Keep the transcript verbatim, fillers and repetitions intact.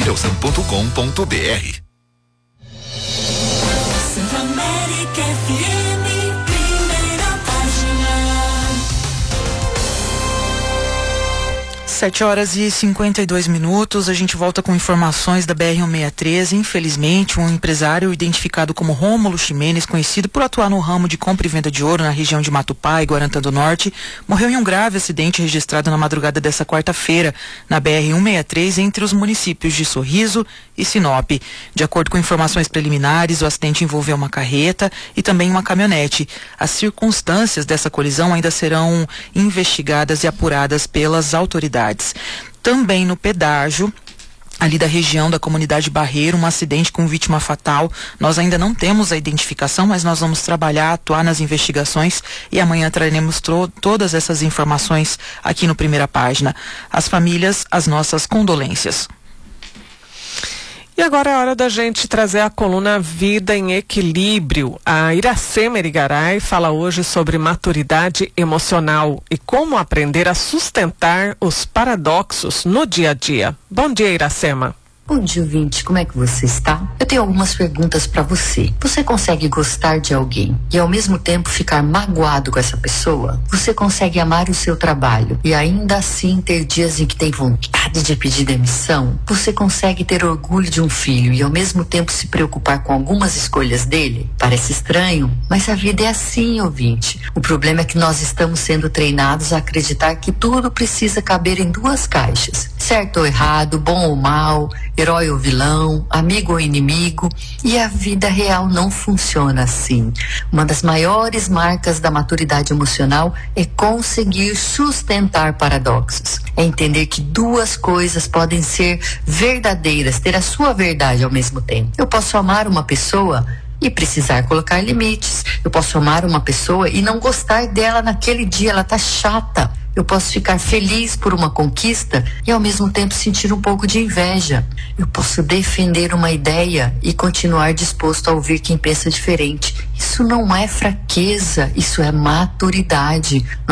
Nilson ponto com ponto br. América F M, primeira página. sete horas e cinquenta e dois minutos, a gente volta com informações da B R cento e sessenta e três. Infelizmente, um empresário identificado como Rômulo Ximenes, conhecido por atuar no ramo de compra e venda de ouro na região de Matupá e Guarantã do Norte, morreu em um grave acidente registrado na madrugada dessa quarta-feira, na B R cento e sessenta e três, entre os municípios de Sorriso e Sinop. De acordo com informações preliminares, o acidente envolveu uma carreta e também uma caminhonete. As circunstâncias dessa colisão ainda serão investigadas e apuradas pelas autoridades. Também no pedágio, ali da região da comunidade Barreiro, um acidente com vítima fatal. Nós ainda não temos a identificação, mas nós vamos trabalhar, atuar nas investigações e amanhã traremos tro- todas essas informações aqui no Primeira Página. As famílias, as nossas condolências. E agora é hora da gente trazer a coluna Vida em Equilíbrio. A Iracema Erigaray fala hoje sobre maturidade emocional e como aprender a sustentar os paradoxos no dia a dia. Bom dia, Iracema. Bom dia, ouvinte. Como é que você está? Eu tenho algumas perguntas para você. Você consegue gostar de alguém e ao mesmo tempo ficar magoado com essa pessoa? Você consegue amar o seu trabalho e ainda assim ter dias em que tem vontade de pedir demissão? Você consegue ter orgulho de um filho e ao mesmo tempo se preocupar com algumas escolhas dele? Parece estranho, mas a vida é assim, ouvinte. O problema é que nós estamos sendo treinados a acreditar que tudo precisa caber em duas caixas. Certo ou errado, bom ou mal, herói ou vilão, amigo ou inimigo, e a vida real não funciona assim. Uma das maiores marcas da maturidade emocional é conseguir sustentar paradoxos. É entender que duas coisas podem ser verdadeiras, ter a sua verdade ao mesmo tempo. Eu posso amar uma pessoa e precisar colocar limites. Eu posso amar uma pessoa e não gostar dela naquele dia, ela tá chata. Eu posso ficar feliz por uma conquista e ao mesmo tempo sentir um pouco de inveja. Eu posso defender uma ideia e continuar disposto a ouvir quem pensa diferente. Isso não é fraqueza, isso é maturidade.